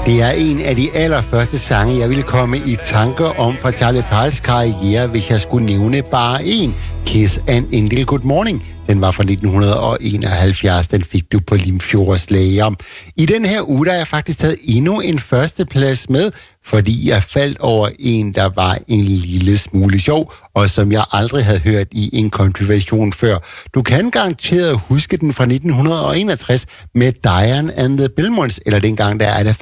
Det er en af de allerførste sange, jeg ville komme i tanker om fra Charlie Parls karriere, hvis jeg skulle nævne bare en. Kiss and Indil Good Morning. Den var fra 1971. Den fik du på Limfjords Lager. I den her uge, der har jeg faktisk taget endnu en førsteplads med, fordi jeg faldt over en, der var en lille smule sjov, og som jeg aldrig havde hørt i en countryversion før. Du kan garanteret huske den fra 1961 med Diane and the Belmonts, eller dengang der er det